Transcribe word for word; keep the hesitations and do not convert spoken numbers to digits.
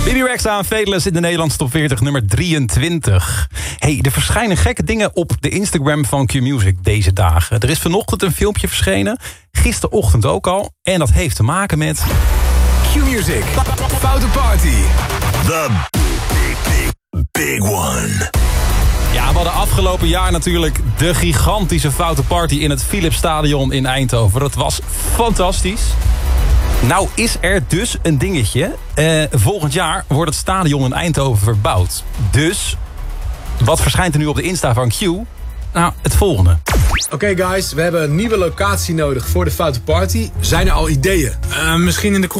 Bibi Rexha aan Fadeless in de Nederlandse top veertig, nummer drieëntwintig. Hey, er verschijnen gekke dingen op de Instagram van Q-Music deze dagen. Er is vanochtend een filmpje verschenen, gisterochtend ook al. En dat heeft te maken met... Q-Music, Foute Party. The big, big, big one. Ja, we hadden afgelopen jaar natuurlijk de gigantische Foute Party in het Philipsstadion in Eindhoven. Dat was fantastisch. Nou is er dus een dingetje. Uh, volgend jaar wordt het stadion in Eindhoven verbouwd. Dus, wat verschijnt er nu op de Insta van Q? Nou, het volgende. Oké okay guys, we hebben een nieuwe locatie nodig voor de Foute Party. Zijn er al ideeën? Uh, misschien in de